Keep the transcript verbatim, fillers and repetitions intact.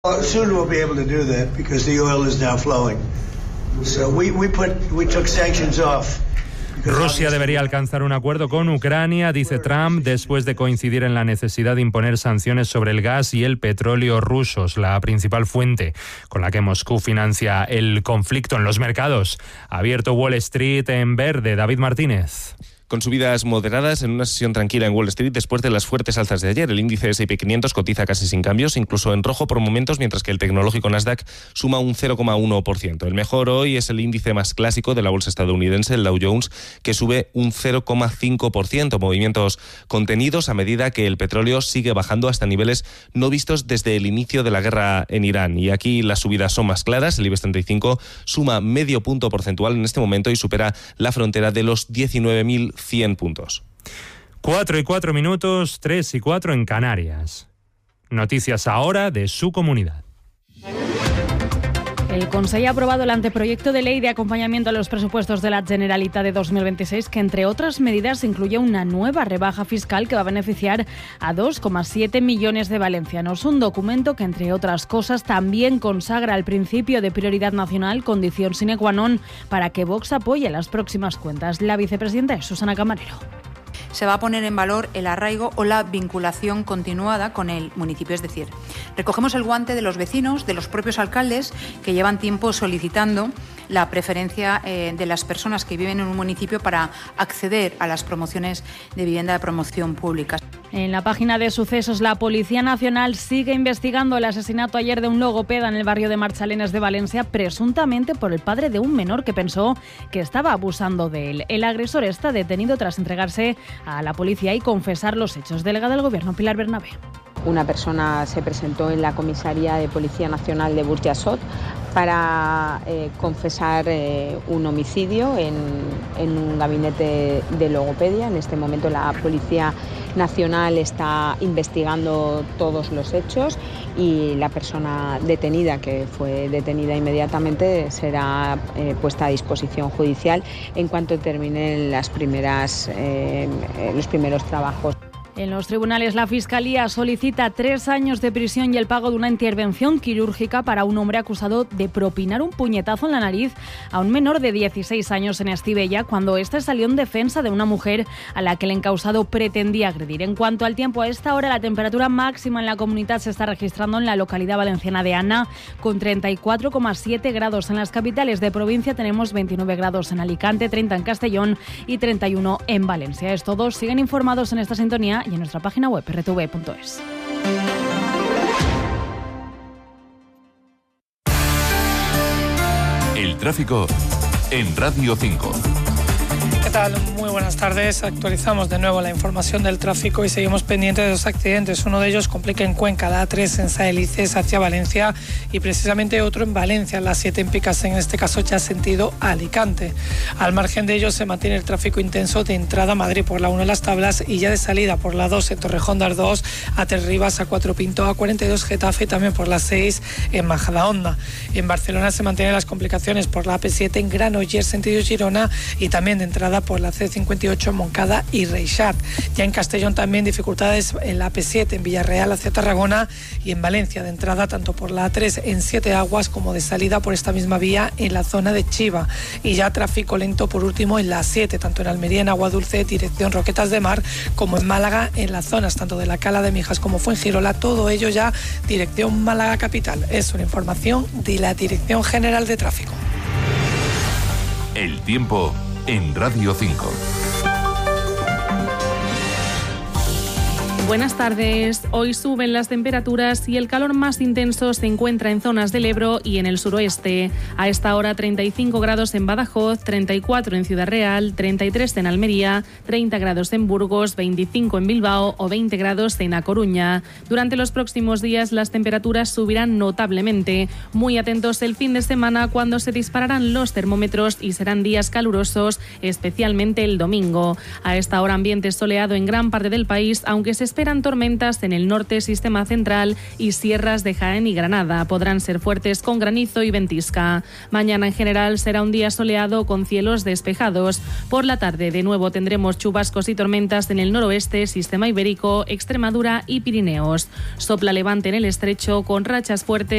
Soon we'll be able to do that because the oil is now flowing. So we we put we took sanctions off. Rusia debería alcanzar un acuerdo con Ucrania, dice Trump, después de coincidir en la necesidad de imponer sanciones sobre el gas y el petróleo rusos, la principal fuente con la que Moscú financia el conflicto en los mercados. Ha abierto Wall Street en verde. David Martínez. Con subidas moderadas en una sesión tranquila en Wall Street después de las fuertes alzas de ayer. El índice ese y pe quinientos cotiza casi sin cambios, incluso en rojo por momentos, mientras que el tecnológico Nasdaq suma un cero coma uno por ciento. El mejor hoy es el índice más clásico de la bolsa estadounidense, el Dow Jones, que sube un cero coma cinco por ciento. Movimientos contenidos a medida que el petróleo sigue bajando hasta niveles no vistos desde el inicio de la guerra en Irán. Y aquí las subidas son más claras. El IBEX treinta y cinco suma medio punto porcentual en este momento y supera la frontera de los diecinueve mil cien puntos. Cuatro y cuatro minutos, tres y cuatro en Canarias. Noticias ahora de su comunidad. El Consell ha aprobado el anteproyecto de ley de acompañamiento a los presupuestos de la Generalitat de dos mil veintiséis, que entre otras medidas incluye una nueva rebaja fiscal que va a beneficiar a dos coma siete millones de valencianos. Un documento que, entre otras cosas, también consagra el principio de prioridad nacional, condición sine qua non para que Vox apoye las próximas cuentas. La vicepresidenta es Susana Camarero. Se va a poner en valor el arraigo o la vinculación continuada con el municipio. Es decir, recogemos el guante de los vecinos, de los propios alcaldes que llevan tiempo solicitando la preferencia eh, de las personas que viven en un municipio para acceder a las promociones de vivienda de promoción pública. En la página de sucesos, la Policía Nacional sigue investigando el asesinato ayer de un logopeda en el barrio de Marchalenes de Valencia, presuntamente por el padre de un menor que pensó que estaba abusando de él. El agresor está detenido tras entregarse a la policía y confesar los hechos. Delegada del Gobierno, Pilar Bernabé. Una persona se presentó en la comisaría de Policía Nacional de Burjassot para eh, confesar eh, un homicidio en, en un gabinete de logopedia. En este momento la Policía Nacional está investigando todos los hechos y la persona detenida, que fue detenida inmediatamente, será eh, puesta a disposición judicial en cuanto terminen las primeras, eh, los primeros trabajos. En los tribunales, la Fiscalía solicita tres años de prisión y el pago de una intervención quirúrgica para un hombre acusado de propinar un puñetazo en la nariz a un menor de dieciséis años en Estivella, cuando éste salió en defensa de una mujer a la que el encausado pretendía agredir. En cuanto al tiempo, a esta hora la temperatura máxima en la comunidad se está registrando en la localidad valenciana de Anna, con treinta y cuatro coma siete grados. En las capitales de provincia tenemos veintinueve grados en Alicante, treinta en Castellón y treinta y uno en Valencia. Es todo. Siguen informados en esta sintonía y en nuestra página web erre te ve punto es. El tráfico en Radio cinco. ¿Qué tal? Muy buenas tardes. Actualizamos de nuevo la información del tráfico y seguimos pendientes de dos accidentes. Uno de ellos complica en Cuenca, la A tres en Saelices hacia Valencia y precisamente otro en Valencia, la siete en Picasso, en este caso ya sentido Alicante. Al margen de ello se mantiene el tráfico intenso de entrada a Madrid por la uno en Las Tablas y ya de salida por la dos en Torrejón de Ardoz, a Tres Rivas, a Cuatro Pinto, a cuarenta y dos Getafe y también por la seis en Majadahonda. En Barcelona se mantienen las complicaciones por la A P siete en Granollers sentido Girona y también de entrada por la C cincuenta y ocho en Moncada y Reixat. Ya en Castellón también dificultades en la A P siete en Villarreal hacia Tarragona y en Valencia de entrada tanto por la A tres en Siete Aguas como de salida por esta misma vía en la zona de Chiva. Y ya tráfico lento por último en la A siete, tanto en Almería en Aguadulce, dirección Roquetas de Mar, como en Málaga en las zonas tanto de la Cala de Mijas como Fuengirola, todo ello ya dirección Málaga capital. Es una información de la Dirección General de Tráfico. El tiempo en Radio cinco. Buenas tardes. Hoy suben las temperaturas y el calor más intenso se encuentra en zonas del Ebro y en el suroeste. A esta hora treinta y cinco grados en Badajoz, treinta y cuatro en Ciudad Real, treinta y tres en Almería, treinta grados en Burgos, veinticinco en Bilbao o veinte grados en A Coruña. Durante los próximos días las temperaturas subirán notablemente. Muy atentos el fin de semana cuando se dispararán los termómetros y serán días calurosos, especialmente el domingo. A esta hora ambiente soleado en gran parte del país, aunque se espera esperan tormentas en el norte, sistema central y sierras de Jaén y Granada. Podrán ser fuertes con granizo y ventisca. Mañana en general será un día soleado con cielos despejados. Por la tarde de nuevo tendremos chubascos y tormentas en el noroeste, sistema ibérico, Extremadura y Pirineos. Sopla levante en el estrecho con rachas fuertes